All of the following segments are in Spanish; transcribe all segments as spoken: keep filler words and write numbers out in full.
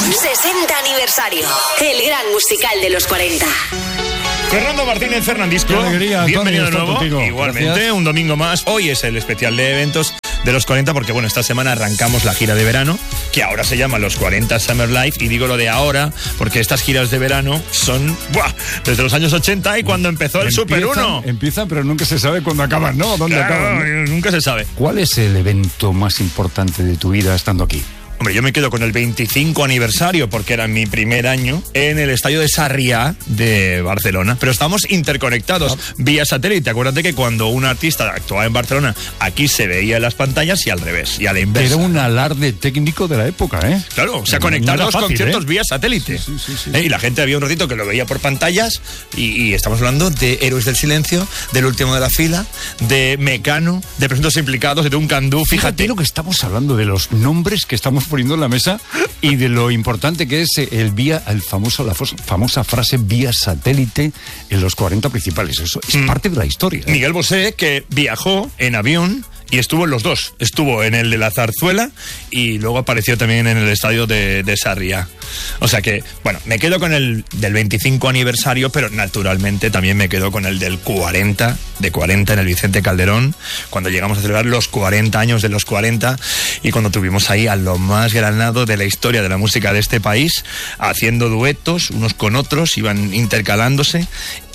sesenta aniversario. El gran musical de los cuarenta. Fernando Martínez Fernandisco, qué alegría, bienvenido de nuevo. Contigo. Igualmente, Gracias. Un domingo más. Hoy es el especial de eventos de los cuarenta, porque bueno, esta semana arrancamos la gira de verano, que ahora se llama los cuarenta Summer Life, y digo lo de ahora, porque estas giras de verano son, ¡buah!, desde los años ochenta y cuando empezó el Empiezan, Super uno. Empiezan, pero nunca se sabe cuándo acaban, ¿no? ¿Dónde Claro, acaban? ¿no? Nunca se sabe. ¿Cuál es el evento más importante de tu vida estando aquí? Hombre, yo me quedo con el veinticinco aniversario, porque era mi primer año en el estadio de Sarriá de Barcelona. Pero estamos interconectados ah. vía satélite. Acuérdate que cuando un artista actuaba en Barcelona, aquí se veía en las pantallas y al revés, y a la inversa. Era un alarde técnico de la época, ¿eh? Claro, o sea, conectar no los fácil, conciertos ¿eh? vía satélite. Sí, sí, sí, sí. ¿Eh? Y la gente había un ratito que lo veía por pantallas, y, y estamos hablando de Héroes del Silencio, del Último de la Fila, de Mecano, de Presuntos Implicados, de Duncan Du. Fíjate. Fíjate lo que estamos hablando, de los nombres que estamos poniendo en la mesa y de lo importante que es el vía, el famoso, la famosa frase vía satélite en los cuarenta principales. Eso es mm. parte de la historia, ¿eh? Miguel Bosé, que viajó en avión y estuvo en los dos. Estuvo en el de la Zarzuela y luego apareció también en el estadio de, de Sarriá. O sea que, bueno, me quedo con el del veinticinco aniversario, pero naturalmente también me quedo con el del cuarenta, de cuarenta en el Vicente Calderón, cuando llegamos a celebrar los cuarenta años de los cuarenta, y cuando tuvimos ahí a lo más granado de la historia de la música de este país, haciendo duetos unos con otros, iban intercalándose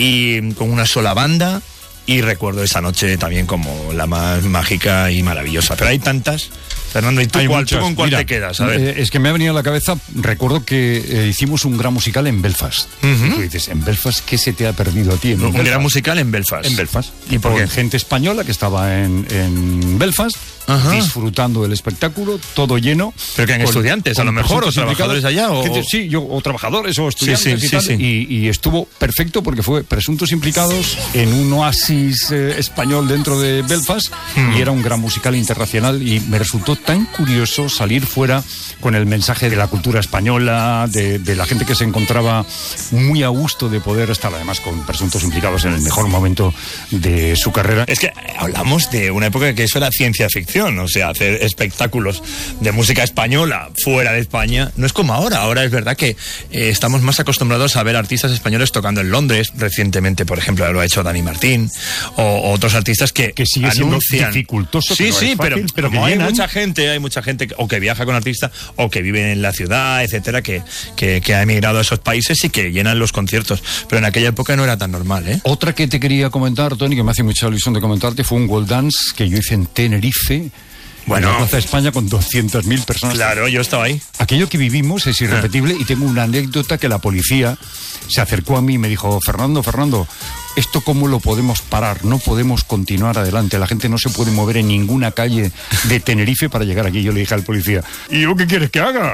y con una sola banda. Y recuerdo esa noche también como la más mágica y maravillosa. Pero hay tantas. Fernando, ¿y tú, cuál, tú con cuál Mira, te quedas? A ver. Eh, es que me ha venido a la cabeza, recuerdo que eh, hicimos un gran musical en Belfast. Uh-huh. Y tú dices, ¿en Belfast qué se te ha perdido a ti? En un Belfast? gran musical en Belfast. En Belfast. ¿Y por qué? Gente española que estaba en, en Belfast, uh-huh. disfrutando del espectáculo, todo lleno. ¿Pero que en estudiantes, a lo mejor, o trabajadores allá? O... Gente, sí, yo, o trabajadores o estudiantes sí, sí, y tal. Sí, sí. Y, y estuvo perfecto porque fue Presuntos Implicados en un oasis eh, español dentro de Belfast, uh-huh. y era un gran musical internacional, y me resultó tan curioso salir fuera con el mensaje de la cultura española, de, de la gente que se encontraba muy a gusto de poder estar además con Presuntos Implicados en el mejor momento de su carrera. Es que hablamos de una época que eso era ciencia ficción, o sea, hacer espectáculos de música española fuera de España no es como ahora. Ahora es verdad que eh, estamos más acostumbrados a ver artistas españoles tocando en Londres. Recientemente, por ejemplo, lo ha hecho Dani Martín, o, o otros artistas que, que sigue anuncian... siendo dificultoso. Sí, no sí, es fácil, pero, pero como hay llenan. mucha gente, hay mucha gente que, o que viaja con artistas, o que vive en la ciudad, etcétera, que, que, que ha emigrado a esos países y que llenan los conciertos. Pero en aquella época no era tan normal, ¿eh? Otra que te quería comentar, Tony, que me hace mucha ilusión de comentarte, fue un World Dance que yo hice en Tenerife. Bueno, en la Plaza de España, con doscientas mil personas. Claro, yo estaba ahí. Aquello que vivimos es irrepetible, y tengo una anécdota que la policía se acercó a mí y me dijo, Fernando, Fernando, ¿esto cómo lo podemos parar? No podemos continuar adelante. La gente no se puede mover en ninguna calle de Tenerife para llegar aquí. Yo le dije al policía, ¿y yo qué quieres que haga?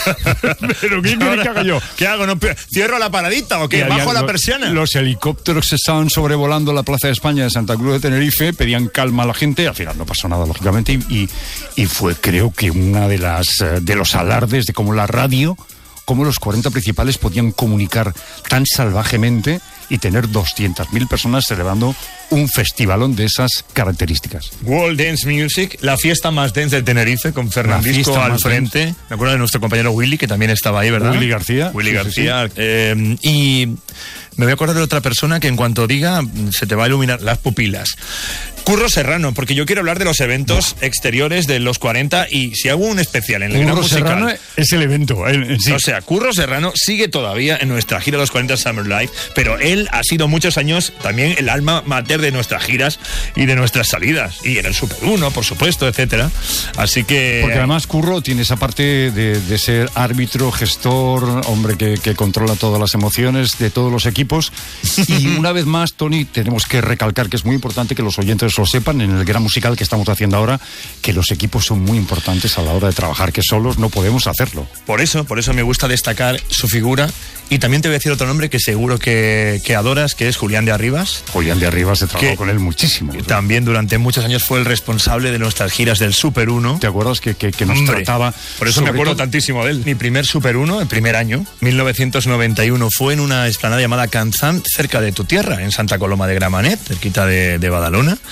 ¿Pero qué quieres que haga yo? ¿Qué hago? ¿No ¿Cierro la paradita o qué? ¿Bajo la persiana? Los helicópteros que estaban sobrevolando la Plaza de España de Santa Cruz de Tenerife pedían calma a la gente. Al final no pasó nada, lógicamente, y, y fue, creo que, una de las de los alardes de cómo la radio, cómo los cuarenta principales podían comunicar tan salvajemente y tener doscientas mil personas celebrando un festivalón de esas características. World Dance Music, la fiesta más dance de Tenerife, con Fernandisco al frente. Dance. Me acuerdo de nuestro compañero Willy, que también estaba ahí, ¿verdad? Willy García. Willy sí, García. Sí, sí. Eh, y me voy a acordar de otra persona que en cuanto diga se te va a iluminar las pupilas. Curro Serrano, porque yo quiero hablar de los eventos no. exteriores de los cuarenta, y si hago un especial en el Curro gran musical, Serrano es el evento. En, en sí. O sea, Curro Serrano sigue todavía en nuestra gira de los cuarenta Summer Life, pero él ha sido muchos años también el alma mater de nuestras giras y de nuestras salidas, y en el Super uno, por supuesto, etcétera. Así que... Porque además Curro tiene esa parte de, de ser árbitro, gestor, hombre que, que controla todas las emociones de todos los equipos. Y una vez más, Tony, tenemos que recalcar que es muy importante que los oyentes lo sepan en el gran musical que estamos haciendo ahora, que los equipos son muy importantes a la hora de trabajar, que solos no podemos hacerlo. Por eso, por eso me gusta destacar su figura. Y también te voy a decir otro nombre que seguro que, que adoras, que es Julián de Arribas. Julián de Arribas, he trabajado con él muchísimo. ¿Sí? También durante muchos años fue el responsable de nuestras giras del Super uno. ¿Te acuerdas que, que, que nos Hombre, trataba? Por eso me acuerdo todo... tantísimo de él. Mi primer Super uno, el primer año, mil novecientos noventa y uno, fue en una explanada llamada Canzán, cerca de tu tierra, en Santa Coloma de Gramenet, cerquita de, de Badalona.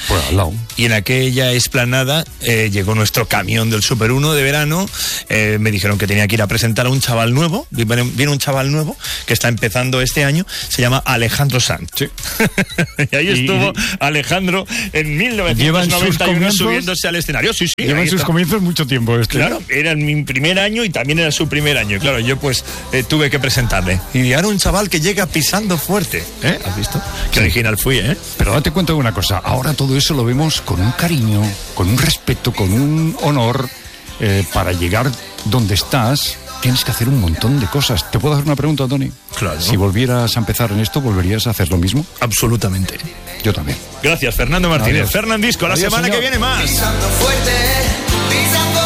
Pues al lado. Y en aquella explanada eh, llegó nuestro camión del Super uno de verano. Eh, me dijeron que tenía que ir a presentar a un chaval nuevo. Viene, viene un chaval nuevo que está empezando este año. Se llama Alejandro Sanz. Sí. Y ahí Y- estuvo Alejandro en mil novecientos noventa y uno comienzos? subiéndose al escenario. Sí, sí. Lleva ahí en sus está. comienzos mucho tiempo este. Claro, era mi primer año y también era su primer año. Y claro, yo pues eh, tuve que presentarle. Y ahora un chaval que llega pisando fuerte. ¿Eh? ¿Has visto? Qué Sí. original fui, ¿eh? Pero date cuenta de una cosa, ahora todo eso lo vemos con un cariño, con un respeto, con un honor. Eh, para llegar donde estás, tienes que hacer un montón de cosas. ¿Te puedo hacer una pregunta, Tony? Claro. Si volvieras a empezar en esto, ¿volverías a hacer lo mismo? Absolutamente. Yo también. Gracias, Fernando Martínez. Adiós. Fernandisco, la Adiós, semana señor. que viene más. Pisando fuerte, pisando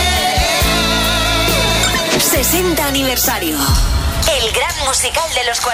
fuerte. sesenta aniversario. El gran musical de los